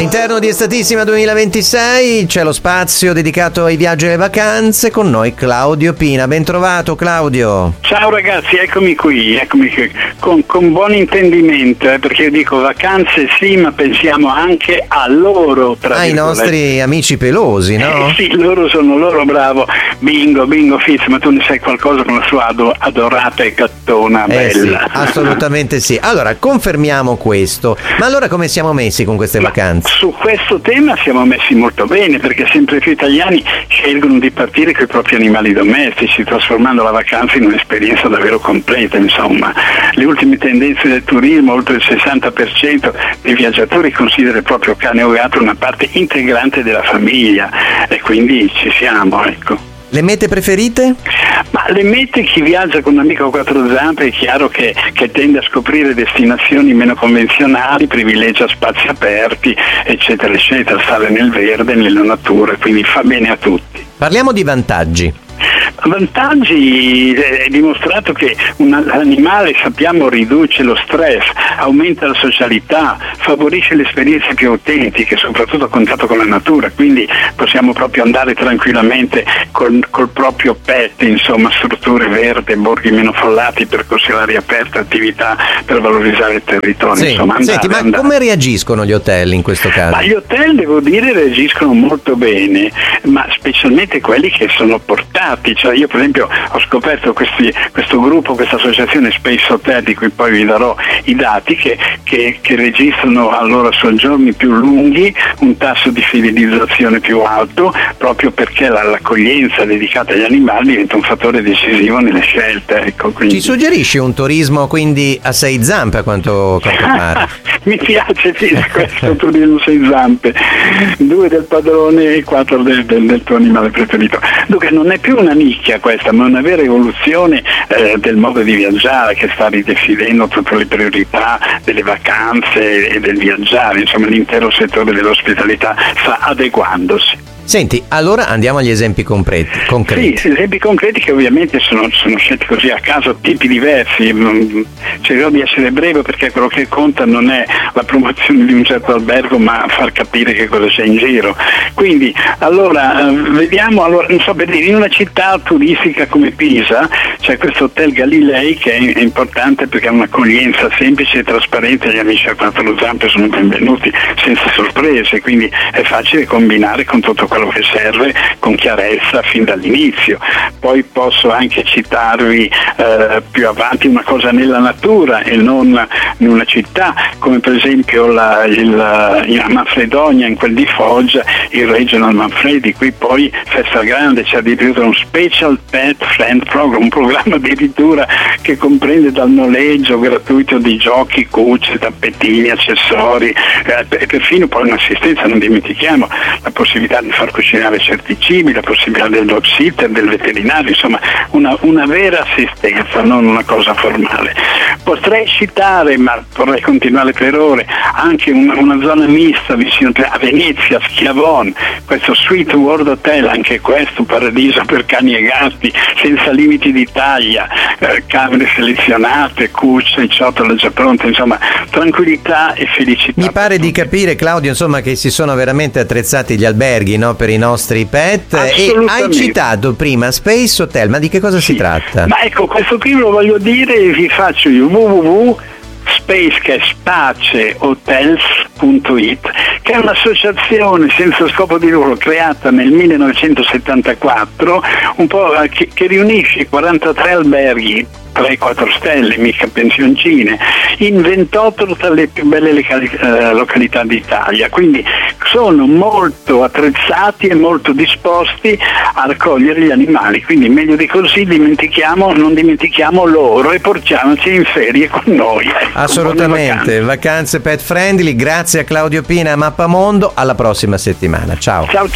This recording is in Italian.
All'interno di Estatissima 2026 c'è lo spazio dedicato ai viaggi e alle vacanze, con noi Claudio Pina. Ben trovato, Claudio. Ciao ragazzi, eccomi qui con buon intendimento, perché io dico vacanze sì, ma pensiamo anche a loro, ai nostri amici pelosi, no? Sì, loro, bravo, bingo Fitz, ma tu ne sai qualcosa con la sua adorata e gattona bella. Sì, assolutamente sì. Allora, confermiamo questo, ma allora come siamo messi con queste vacanze? Su questo tema siamo messi molto bene, perché sempre più italiani scelgono di partire con i propri animali domestici, trasformando la vacanza in un'esperienza davvero completa. Insomma, le ultime tendenze del turismo, oltre il 60% dei viaggiatori considera il proprio cane o gatto una parte integrante della famiglia, e quindi ci siamo, ecco. Le mete preferite? Ma le mete, chi viaggia con un amico a quattro zampe è chiaro che tende a scoprire destinazioni meno convenzionali, privilegia spazi aperti, eccetera, stare nel verde, nella natura, quindi fa bene a tutti. Parliamo di vantaggi. Vantaggi: è dimostrato che un animale, sappiamo, riduce lo stress, aumenta la socialità, favorisce le esperienze più autentiche, soprattutto a contatto con la natura, quindi possiamo proprio andare tranquillamente col proprio pet, insomma, strutture verde, borghi meno follati, percorsi all'aria aperta, attività per valorizzare il territorio. Sì. Insomma, Senti, ma come reagiscono gli hotel in questo caso? Ma gli hotel, devo dire, reagiscono molto bene, ma specialmente quelli che sono portati. Cioè, io per esempio ho scoperto questo gruppo, questa associazione Space Hotel, di cui poi vi darò i dati, che registrano allora soggiorni più lunghi, un tasso di fidelizzazione più alto, proprio perché l'accoglienza dedicata agli animali diventa un fattore decisivo nelle scelte. Ecco, quindi. Ci suggerisci un turismo quindi a 6 zampe, a quanto pare? Mi piace questo turismo a 6 zampe, 2 del padrone e 4 del tuo animale preferito. Dunque non è più una nicchia questa, ma una vera evoluzione del modo di viaggiare, che sta ridefinendo tutte le priorità delle vacanze e del viaggiare. Insomma, l'intero settore dell'ospitalità sta adeguandosi. Senti, allora andiamo agli esempi concreti. Sì, esempi concreti che ovviamente sono scelti così a caso, tipi diversi. Cercherò di essere breve, perché quello che conta non è la promozione di un certo albergo, ma far capire che cosa c'è in giro. Quindi, allora, vediamo, non so, per dire, in una città turistica come Pisa c'è questo Hotel Galilei, che è importante perché ha un'accoglienza semplice e trasparente. Gli amici a quattro zampe sono benvenuti senza sorprese, quindi è facile combinare con tutto quello che serve con chiarezza fin dall'inizio. Poi posso anche citarvi più avanti una cosa nella natura e non in una città, come per esempio in Manfredonia, in quel di Foggia, il Regional Manfredi. Qui poi festa grande, c'è addirittura un Special Pet Friend Program, un programma addirittura che comprende dal noleggio gratuito di giochi, cucce, tappetini, accessori, e perfino poi un'assistenza, non dimentichiamo la possibilità di far cucinare certi cibi, la possibilità del dog sitter, del veterinario, insomma una vera assistenza, non una cosa formale. Potrei citare, ma vorrei continuare per ore, anche una zona mista vicino a Venezia, Schiavon, questo Sweet World Hotel, anche questo paradiso per cani e gatti, senza limiti di taglia, camere selezionate, cucce, ciotole già pronte, insomma tranquillità e felicità. Mi pare di capire, Claudio, insomma, che si sono veramente attrezzati gli alberghi, no, per i nostri pet. E hai citato prima Space Hotel, ma di che cosa si tratta? Ma ecco, questo qui lo voglio dire, vi faccio io www.space, che è spacehotels.it, che è un'associazione senza scopo di lucro creata nel 1974, un po' che riunisce 43 alberghi 3-4 stelle, mica pensioncine, in 28 tra le più belle località d'Italia. Quindi sono molto attrezzati e molto disposti a raccogliere gli animali, quindi meglio di così non dimentichiamo loro e portiamoci in ferie con noi. Ecco, assolutamente, vacanze pet friendly. Grazie a Claudio Pina, Mappamondo, alla prossima settimana. Ciao. Ciao.